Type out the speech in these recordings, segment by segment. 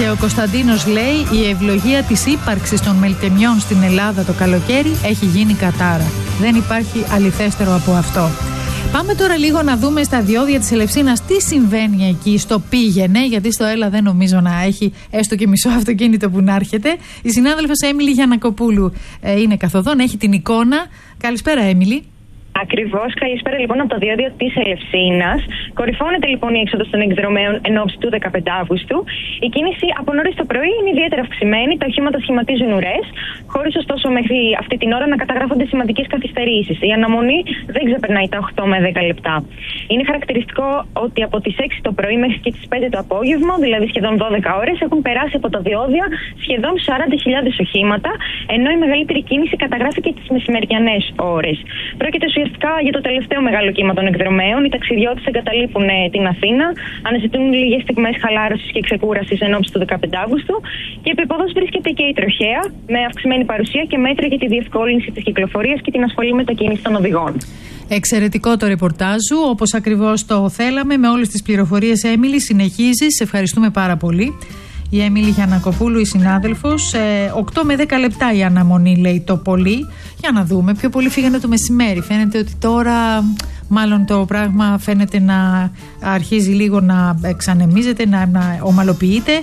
Και ο Κωνσταντίνος λέει: η ευλογία της ύπαρξης των μελτεμιών στην Ελλάδα το καλοκαίρι έχει γίνει κατάρα. Δεν υπάρχει αληθέστερο από αυτό. Πάμε τώρα λίγο να δούμε στα διόδια της Ελευσίνας τι συμβαίνει εκεί στο πήγαινε, γιατί στο Έλα δεν νομίζω να έχει έστω και μισό αυτοκίνητο που να έρχεται. Η συνάδελφος Έμιλη Γιαννακοπούλου είναι καθοδόν, έχει την εικόνα. Καλησπέρα, Έμιλη. Ακριβώς, καλησπέρα λοιπόν από τα διόδια της Ελευσίνας. Κορυφώνεται λοιπόν η έξοδος των εκδρομέων εν ώψη του 15 Αυγούστου. Η κίνηση από νωρίς το πρωί είναι ιδιαίτερα αυξημένη, τα οχήματα σχηματίζουν ουρές, χωρίς ωστόσο μέχρι αυτή την ώρα να καταγράφονται σημαντικές καθυστερήσεις. Η αναμονή δεν ξεπερνάει τα 8 με 10 λεπτά. Είναι χαρακτηριστικό ότι από τις 6 το πρωί μέχρι και τις 5 το απόγευμα, δηλαδή σχεδόν 12 ώρες, έχουν περάσει από τα διόδια σχεδόν 40.000 οχήματα, ενώ η μεγαλύτερη κίνηση καταγράφηκε τις μεσημεριανές ώρες. Πρόκειται ουσιαστικά για το τελευταίο μεγάλο κύμα των εκδρομέων. Οι ταξιδιώτες εγκαταλείπουν την Αθήνα, αναζητούν λίγες στιγμές χαλάρωσης και ξεκούρασης εν ώψη του 15 Αυγούστου και επίποδος βρίσκεται και η τροχέα με αυξημένη παρουσία και μέτρα για τη διευκόλυνση της κυκλοφορίας και την ασφαλή μετακίνηση των οδηγών. Εξαιρετικό το ρεπορτάζ σου, όπως ακριβώς το θέλαμε, με όλες τις πληροφορίες. Έμιλη, συνεχίζεις, σε ευχαριστούμε πάρα πολύ. Η Έμιλη Γιαννακοπούλου, η συνάδελφος. 8 με 10 λεπτά η αναμονή, λέει το πολύ. Για να δούμε, πιο πολύ φύγανε το μεσημέρι. Φαίνεται ότι τώρα μάλλον το πράγμα φαίνεται να αρχίζει λίγο να εξανεμίζεται, να ομαλοποιείται.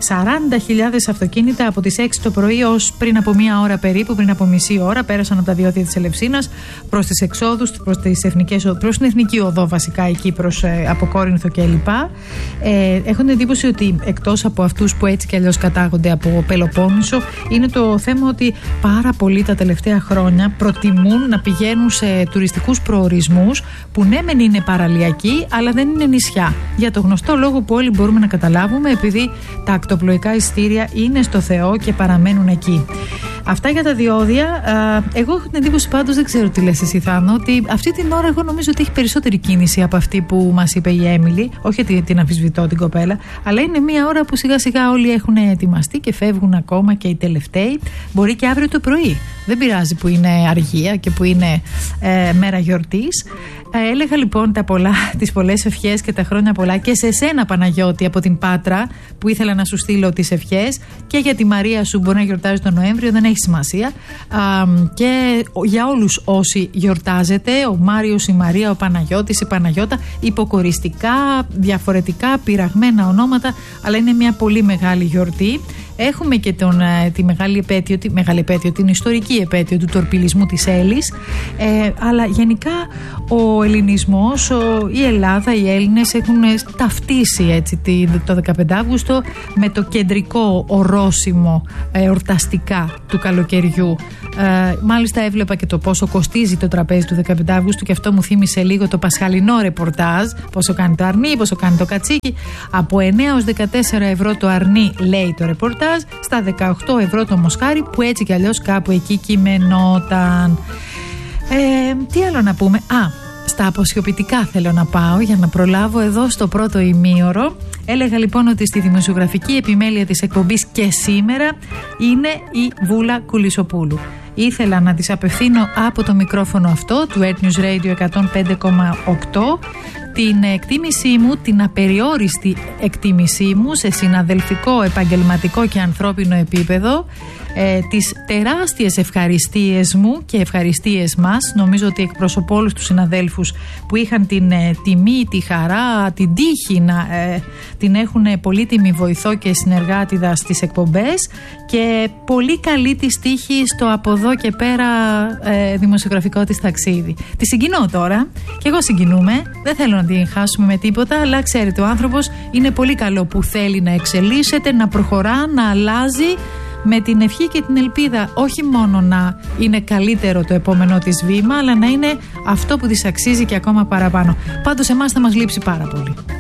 40.000 αυτοκίνητα από τις 6 το πρωί ως πριν από μία ώρα περίπου, πριν από μισή ώρα, πέρασαν από τα διόδια της Ελευσίνας προς τις εξόδους, προς την Εθνική Οδό βασικά, εκεί από Κόρινθο κλπ. Έχω την εντύπωση ότι εκτός από αυτούς που έτσι κι αλλιώς κατάγονται από Πελοπόννησο, είναι το θέμα ότι πάρα πολλοί τα τελευταία χρόνια προτιμούν να πηγαίνουν σε τουριστικούς προορισμούς που ναι μεν είναι παραλιακοί, αλλά δεν είναι νησιά. Για το γνωστό λόγο που όλοι μπορούμε να καταλάβουμε, επειδή τα ακτοπλοϊκά εισιτήρια είναι στο Θεό και παραμένουν εκεί. Αυτά για τα διόδια. Εγώ έχω την εντύπωση, πάντως δεν ξέρω τι λες εσύ, Θάνο, ότι αυτή την ώρα εγώ νομίζω ότι έχει περισσότερη κίνηση από αυτή που μας είπε η Έμιλη. Όχι ότι την αμφισβητώ την κοπέλα, αλλά είναι μια ώρα που σιγά σιγά όλοι έχουν ετοιμαστεί και φεύγουν ακόμα και οι τελευταίοι. Μπορεί και αύριο το πρωί. Δεν πειράζει που είναι αργία και που είναι μέρα γιορτής. Έλεγα λοιπόν τις πολλές ευχές και τα χρόνια πολλά και σε σένα, Παναγιώτη, από την Πάτρα, που ήθελα να σου στείλω τις ευχές, και για τη Μαρία σου, μπορεί να γιορτάζει τον Νοέμβριο, δεν έχει σημασία, και για όλους όσοι γιορτάζετε, ο Μάριος, η Μαρία, ο Παναγιώτης, η Παναγιώτα, υποκοριστικά, διαφορετικά, πειραγμένα ονόματα, αλλά είναι μια πολύ μεγάλη γιορτή. Έχουμε και τη μεγάλη επέτειο, την ιστορική επέτειο του τορπιλισμού της Έλλης, αλλά γενικά ο ελληνισμός, η Ελλάδα, οι Έλληνες έχουν ταυτίσει έτσι το 15 Αύγουστο με το κεντρικό ορόσημο εορταστικά του καλοκαιριού. Μάλιστα έβλεπα και το πόσο κοστίζει το τραπέζι του 15 Αύγουστου και αυτό μου θύμισε λίγο το πασχαλινό ρεπορτάζ, πόσο κάνει το αρνί, πόσο κάνει το κατσίκι. Από 9 έως 14 ευρώ το αρνί, λέει το ρεπορτάζ, στα 18 ευρώ το μοσχάρι, που έτσι κι αλλιώς κάπου εκεί κειμενόταν. Τι άλλο να πούμε? Στα αποσιοποιητικά θέλω να πάω για να προλάβω εδώ στο πρώτο ημίωρο. Έλεγα λοιπόν ότι στη δημοσιογραφική επιμέλεια της εκπομπής και σήμερα είναι η Βούλα Κουλισοπούλου. Ήθελα να της απευθύνω από το μικρόφωνο αυτό του Earth News Radio 105,8 την εκτίμησή μου, την απεριόριστη εκτίμησή μου σε συναδελφικό, επαγγελματικό και ανθρώπινο επίπεδο, τις τεράστιες ευχαριστίες μου και ευχαριστίες μας. Νομίζω ότι εκπροσωπώ όλους τους συναδέλφους που είχαν την τιμή, τη χαρά, την τύχη να την έχουν πολύτιμη βοηθό και συνεργάτηδα στις εκπομπές, και πολύ καλή της τύχη στο από εδώ και πέρα δημοσιογραφικό της ταξίδι. Τη συγκινώ τώρα και εγώ συγκινούμε, δεν θέλω να την χάσουμε με τίποτα, αλλά ξέρετε, ο άνθρωπος είναι πολύ καλό που θέλει να εξελίσσεται, να προχωρά, να αλλάζει, με την ευχή και την ελπίδα όχι μόνο να είναι καλύτερο το επόμενό της βήμα, αλλά να είναι αυτό που της αξίζει και ακόμα παραπάνω. Πάντως εμάς θα μας λείψει πάρα πολύ.